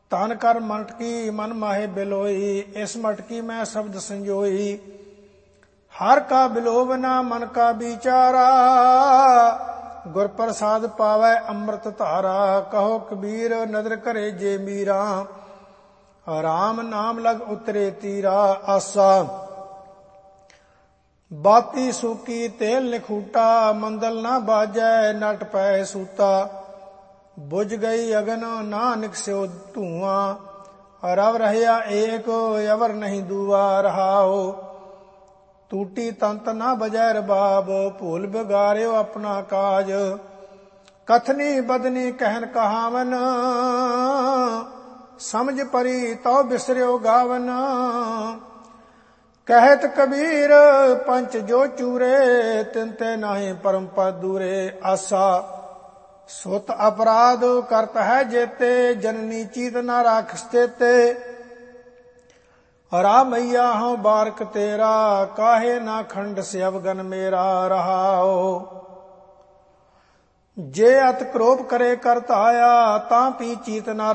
तन कर मटकी मन माहे बिलोई, इस मटकी में शब्द संजोई। हर का बिलोवना मन का विचारा, गुर प्रसाद पावै अमृत धारा। कहो कबीर नदर करे जे मीरा, राम नाम लग उतरे तीरा। आसा बाती सूकी तेल निखूटा, मंदल ना बाजै नट पै सूता। बुझ गई अगन ना निकस्यो धुआं, रव रहया एक अवर नहीं दुआ। रहाओ टूटी तंत ना बजै रबाब, भूल बिगाड़ियो अपना काज। कथनी बदनी कहन कहावन, समझ परी तो बिसरियो गावन। कहत कबीर पंच जो चूरे, तिनते नाहि परम पद दूरे। आसा सुत अपराध करत है जेते, जननी चीत न राखस तेते। हरा मैया हूँ बारक तेरा, काहे ना खंड से अवगन मेरा। रहाओ जे अत क्रोध करे करत आया, तां पी चीत न